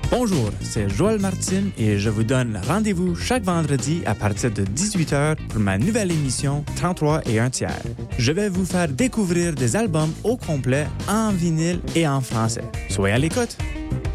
Bonjour, c'est Joël Martin et je vous donne rendez-vous chaque vendredi à partir de 18h pour ma nouvelle émission 33 et un tiers. Je vais vous faire découvrir des albums au complet en vinyle et en français. Soyez à l'écoute!